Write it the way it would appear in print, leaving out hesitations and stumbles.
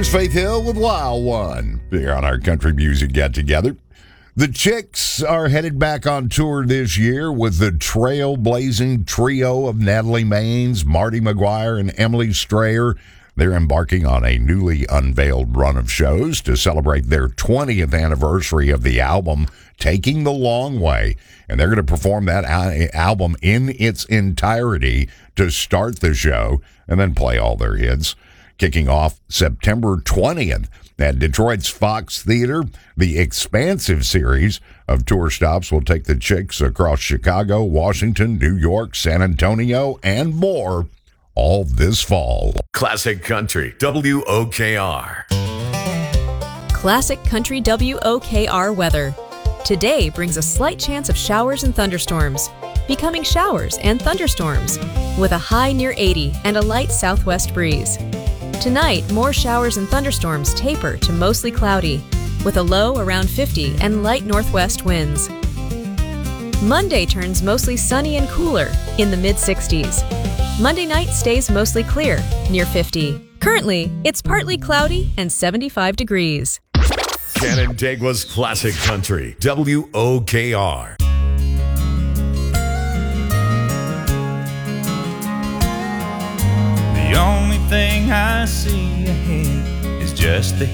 There's Faith Hill with Wild One here on our country music get-together. The Chicks are headed back on tour this year with the trailblazing trio of Natalie Maines, Marty McGuire, and Emily Strayer. They're embarking on a newly unveiled run of shows to celebrate their 20th anniversary of the album, Taking the Long Way. And they're going to perform that album in its entirety to start the show and then play all their hits. Kicking off September 20th at Detroit's Fox Theater, the expansive series of tour stops will take the Chicks across Chicago, Washington, New York, San Antonio, and more, all this fall. Classic Country, WOKR. Classic Country WOKR weather. Today brings a slight chance of showers and thunderstorms, becoming showers and thunderstorms, with a high near 80 and a light southwest breeze. Tonight, more showers and thunderstorms taper to mostly cloudy, with a low around 50 and light northwest winds. Monday turns mostly sunny and cooler in the mid-60s. Monday night stays mostly clear, near 50. Currently, it's partly cloudy and 75 degrees. Canandaigua's Classic Country, WOKR. The only thing I see ahead is just the